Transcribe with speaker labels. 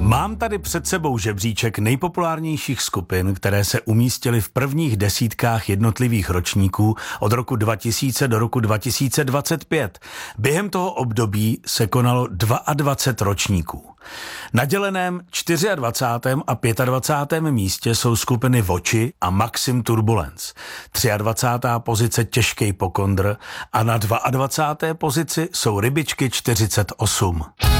Speaker 1: Mám tady před sebou žebříček nejpopulárnějších skupin, které se umístily v prvních desítkách jednotlivých ročníků od roku 2000 do roku 2025. Během toho období se konalo 22 ročníků. Na děleném 24. a 25. místě jsou skupiny Voči a Maxim Turbulence. 23. pozice Těžkej pokondr a na 22. pozici jsou Rybičky 48.